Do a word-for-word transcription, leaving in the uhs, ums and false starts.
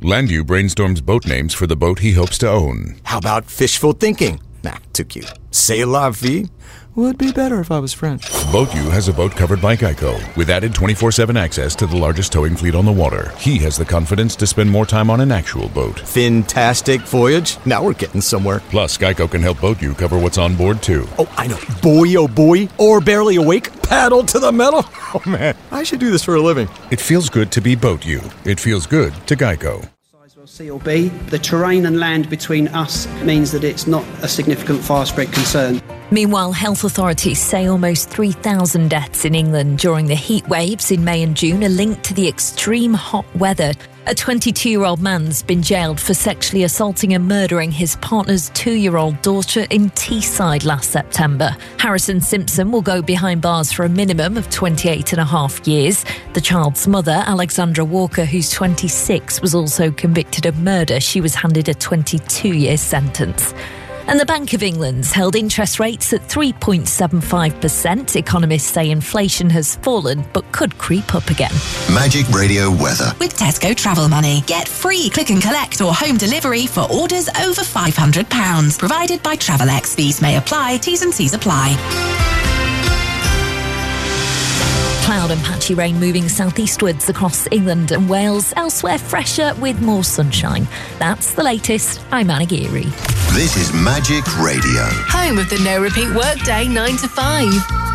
Landu brainstorms boat names for the boat he hopes to own. How about fishful thinking? Nah, too cute. C'est la vie? Would be better if I was French. BoatU has a boat covered by Geico, with added twenty-four seven access to the largest towing fleet on the water. He has the confidence to spend more time on an actual boat. Fantastic voyage. Now we're getting somewhere. Plus, Geico can help BoatU cover what's on board, too. Oh, I know. Boy, oh boy. Or barely awake. Paddle to the metal. Oh, man. I should do this for a living. It feels good to be BoatU. It feels good to Geico. C or B. The terrain and land between us means that it's not a significant fire spread concern. Meanwhile, health authorities say almost three thousand deaths in England during the heat waves in May and June are linked to the extreme hot weather. A twenty-two-year-old man's been jailed for sexually assaulting and murdering his partner's two-year-old daughter in Teesside last September. Harrison Simpson will go behind bars for a minimum of twenty-eight and a half years. The child's mother, Alexandra Walker, who's twenty-six, was also convicted of murder. She was handed a twenty-two-year sentence. And the Bank of England's held interest rates at three point seven five percent. Economists say inflation has fallen but could creep up again. Magic Radio weather. With Tesco Travel Money. Get free click and collect or home delivery for orders over five hundred pounds. Provided by Travelex. Fees may apply. T's and C's apply. Cloud and patchy rain moving southeastwards across England and Wales. Elsewhere, fresher with more sunshine. That's the latest. I'm Anna Geary. This is Magic Radio. Home of the no repeat workday nine to five.